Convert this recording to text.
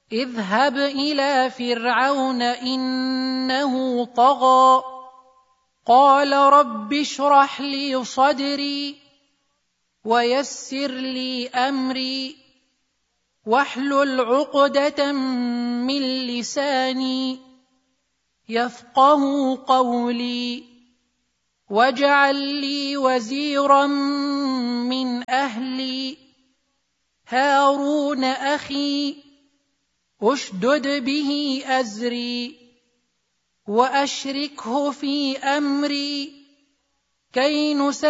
اذهب إلى فرعون إنه طغى قال رب اشرح لي صدري ويسر لي أمري واحلل عقدة من لساني يفقهوا قولي واجعل لي وزيرا من أهلي هارون أخي اشدد به أزري وأشركه في أمري كي